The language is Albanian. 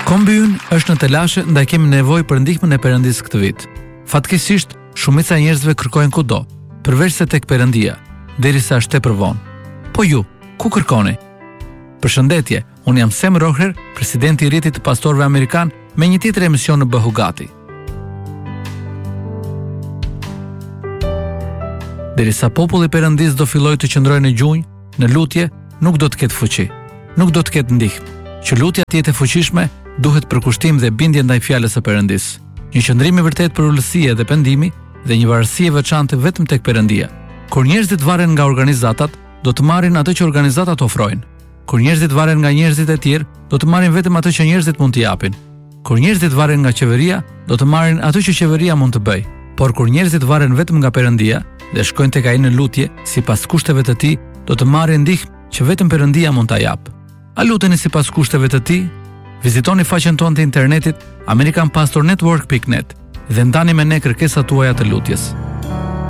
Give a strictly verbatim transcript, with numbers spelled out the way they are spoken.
Kombi ynë është në telashe ndaj kemi nevojë për ndihmën e Perëndisë këtë vit. Fatkeqësisht, shumica e njerëzve kërkojnë kudo, përveç se tek Perëndia, derisa është tepër vonë. Po ju, ku kërkoni? Përshëndetje, unë jam Sam Rohrer, presidenti i rrjetit të pastorëve amerikan, me një tjetër emision në Bëhugati. Derisa populli Perëndis do fillojë të qëndrojë në gjunjë, në lutje, nuk do të ketë fuqi, nuk do të ketë ndihmë. Që lutja të jetë e fuqishme, duhet përkushtim dhe bindje ndaj fjalës së Perëndis. Një qëndrim i vërtet për ulësie dhe pendimi dhe një varësi e veçantë vetëm tek Perëndia. Kur njerëzit varen nga organizatat, do të marrin atë që organizatat ofrojnë. Kur njerëzit varen nga njerëzit e tjerë, do të marrin vetëm atë që njerëzit mund t'i japin. Kur njerëzit varen nga qeveria, do të marrin atë që qeveria mund të bëjë. Por kur njerëzit varen vetëm nga Perëndia dhe shkojnë tek ai në lutje, sipas kushteve të tij, do të marrin ndihmë që vetëm Perëndia mund ta japë. A luteni sipas kushteve të tij? Vizitoni faqen tonë të internetit american pastor network dot net dhe ndani me ne kërkesat tuaja të lutjes.